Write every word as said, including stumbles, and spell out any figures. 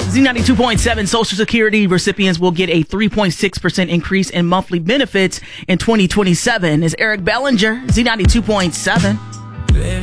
Z ninety-two point seven Social Security recipients will get a three point six percent increase in monthly benefits in twenty twenty-seven. Is Eric Bellinger, Z ninety-two point seven.